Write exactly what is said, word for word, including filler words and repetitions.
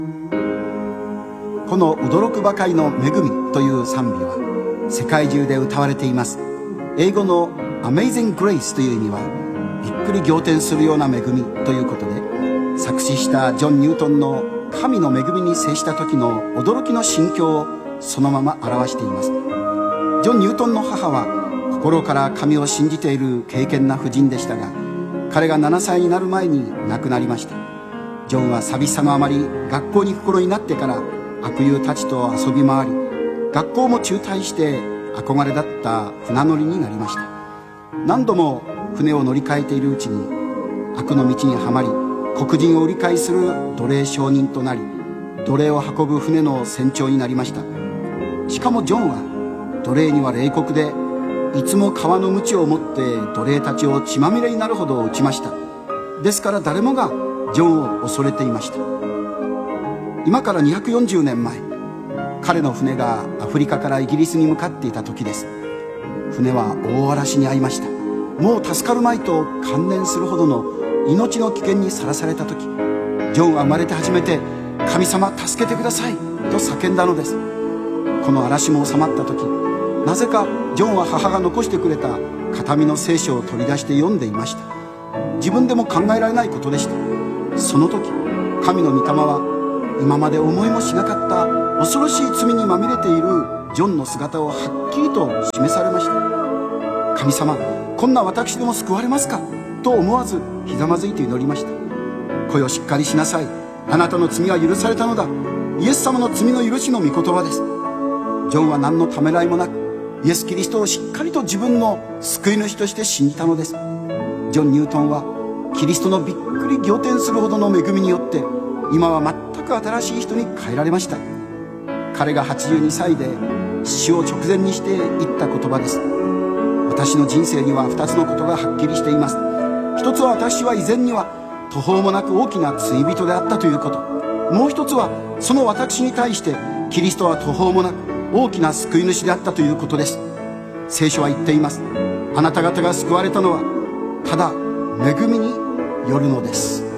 この驚くばかりの恵みという賛美は世界中で歌われています。英語の Amazing Grace という意味はびっくり仰天するような恵みということで、作詞したジョン・ニュートンの神の恵みに接した時の驚きの心境をそのまま表しています。ジョン・ニュートンの母は心から神を信じている敬虔な婦人でしたが、彼がななさいになる前に亡くなりました。ジョンは寂しさのあまり学校に行く頃になってから悪友たちと遊び回り、学校も中退して憧れだった船乗りになりました。何度も船を乗り換えているうちに悪の道にはまり、黒人を売り買いする奴隷商人となり、奴隷を運ぶ船の船長になりました。しかもジョンは奴隷には冷酷で、いつも川の鞭を持って奴隷たちを血まみれになるほど打ちました。ですから誰もがジョンを恐れていました。今からにひゃくよんじゅうねんまえ、彼の船がアフリカからイギリスに向かっていた時です。船は大嵐に遭いました。もう助かるまいと観念するほどの命の危険にさらされた時、ジョンは生まれて初めて「神様助けてください」と叫んだのです。この嵐も収まった時、なぜかジョンは母が残してくれた形見の聖書を取り出して読んでいました。自分でも考えられないことでした。その時神の御霊は今まで思いもしなかった恐ろしい罪にまみれているジョンの姿をはっきりと示されました。神様、こんな私でも救われますかと思わずひざまずいて祈りました。声をしっかりしなさい、あなたの罪は許されたのだ。イエス様の罪の許しの御言葉です。ジョンは何のためらいもなくイエス・キリストをしっかりと自分の救い主として信じたのです。ジョン・ニュートンはキリストのびっくり仰天するほどの恵みによって今は全く新しい人に変えられました。彼がはちじゅうにさいで死を直前にして言った言葉です。私の人生にはふたつのことがはっきりしています。一つは私は以前には途方もなく大きな罪人であったということ。もう一つはその私に対してキリストは途方もなく大きな救い主であったということです。聖書は言っています。あなた方が救われたのはただ恵みによるのです。